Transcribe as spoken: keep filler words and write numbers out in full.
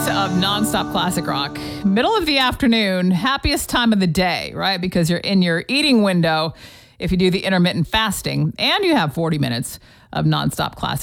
of nonstop classic rock. Middle of the afternoon, happiest time of the day, right? Because you're in your eating window if you do the intermittent fasting, and you have forty minutes of nonstop classic